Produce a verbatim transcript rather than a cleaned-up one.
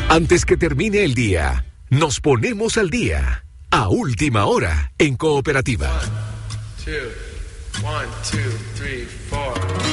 Antes que termine el día, nos ponemos al día. A última hora, en Cooperativa. One, two, one, two, three, four.